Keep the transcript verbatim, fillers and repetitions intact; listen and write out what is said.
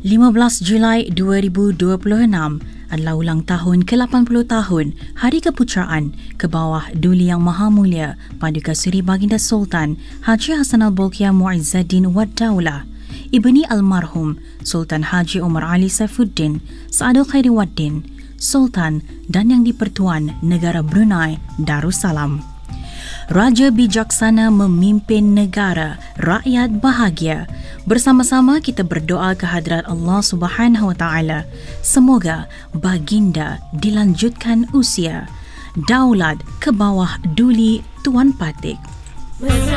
lima belas Julai dua ribu dua puluh enam adalah ulang tahun ke lapan puluh tahun Hari Keputeraan ke bawah Duli Yang Maha Mulia Paduka Suri Baginda Sultan Haji Hassanal Bolkiah Muizzaddin Wad Daulah, Ibni Almarhum Sultan Haji Umar Ali Saifuddin Saadul Khairi Waddin, Sultan dan Yang di-Pertuan Negara Brunei Darussalam. Raja bijaksana memimpin negara, rakyat bahagia. Bersama-sama kita berdoa ke hadrat Allah Subhanahu Wa Taala. Semoga baginda dilanjutkan usia. Daulat ke bawah Duli Tuan Patik.